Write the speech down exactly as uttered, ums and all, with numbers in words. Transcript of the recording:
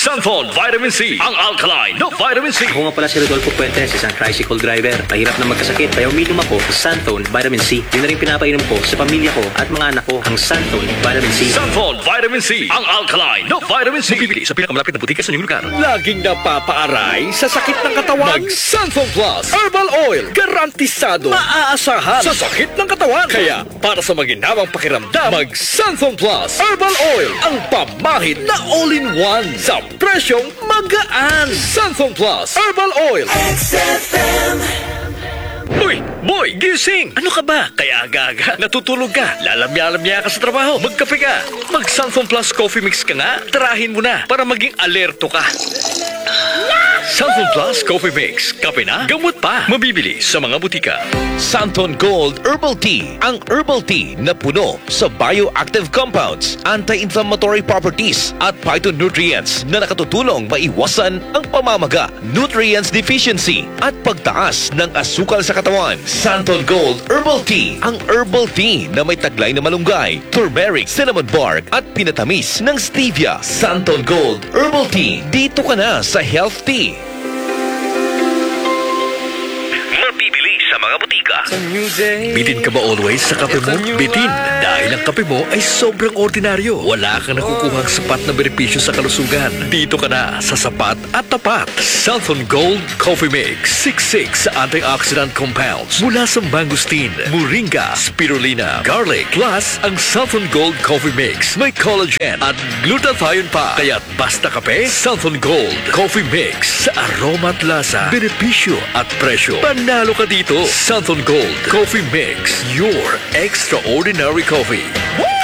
Santhol Vitamin C, ang alkaline no vitamin C. Ako nga pala si Rodolfo Puentes, isang tricycle driver. Mahirap na magkasakit, kaya uminom ako sa Santhol Vitamin C. Yun na rin pinapainom ko sa pamilya ko at mga anak ko, ang Santhol Vitamin C. Santhol Vitamin C, ang alkaline no vitamin C. Bibili sa pinakamalapit na butika sa inyong lugar. Laging napapaaray sa sakit ng katawan? Mag-Santhol Plus Herbal Oil. Garantisado, maaasahan sa sakit ng katawan. Kaya, para sa maginhawang pakiramdam, mag-Santhol Plus Herbal Oil. Ang pamahid na all-in-one sa presyong magaan. Santhol Plus Herbal Oil. X F M. Uy, boy, gising! Ano ka ba? Kaya aga-aga, natutulog ka, lalamya-lamya ka sa trabaho, magkape ka. Mag-Santhol Plus Coffee Mix ka nga, tarahin mo na para maging alerto ka. Santhol Plus Coffee Mix, kape na, gamot pa. Mabibili sa mga butika. Santon Gold Herbal Tea, ang herbal tea na puno sa bioactive compounds, anti-inflammatory properties at phytonutrients na nakatutulong maiwasan ang pamamaga, nutrients deficiency at pagtaas ng asukal sa katawan. Santon Gold Herbal Tea, ang herbal tea na may taglay na malunggay, turmeric, cinnamon bark at pinatamis ng stevia. Santon Gold Herbal Tea, dito ka na sa Health Tea. Mabibili sa mga butika. Bitin ka ba always sa kape mo? Bitin, dahil ang kape mo ay sobrang ordinaryo. Wala kang nakukuhang sapat na benepisyo sa kalusugan. Dito ka na sa sapat at tapat. Santhol Gold Coffee Mix, six-six sa antioxidant compounds mula sa mangosteen, moringa, spirulina, garlic, plus ang Santhol Gold Coffee Mix may collagen at glutathione pa. Kaya't basta kape, Santhol Gold Coffee Mix sa aroma at lasa, benepisyo at presyo. Panalo ka dito. Santhol Gold Coffee Mix, your extraordinary coffee. Woo!